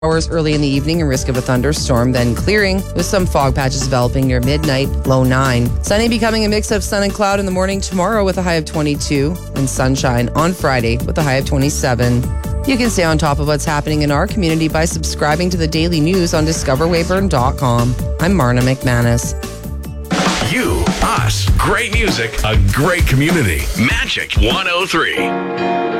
hours early in the evening and risk of a thunderstorm, then clearing with some fog patches developing near midnight, low 9. Sunny becoming a mix of sun and cloud in the morning tomorrow with a high of 22, and sunshine on Friday with a high of 27. You can stay on top of what's happening in our community by subscribing to the daily news on discoverweyburn.com. I'm Marna McManus. You, us, great music, a great community. Magic 103.